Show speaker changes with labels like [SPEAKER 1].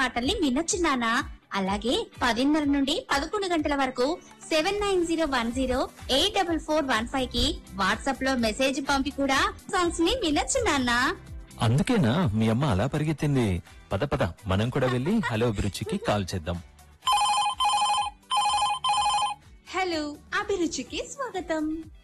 [SPEAKER 1] పాటల్ని వినొచ్చు నానా. అలాగే 10:30 నుండి 11 గంటల వరకు 7901084415 కి వాట్సాప్ లో మెసేజ్ పంపి కూడా సాంగ్స్ ని వినొచ్చు నాన్నా.
[SPEAKER 2] అందుకేనా మీ అమ్మ అలా పరిగెత్తింది? పద పద మనం కూడా వెళ్ళి హలో అభిరుచికి కాల్ చేద్దాం.
[SPEAKER 1] హలో అభిరుచికి స్వాగతం.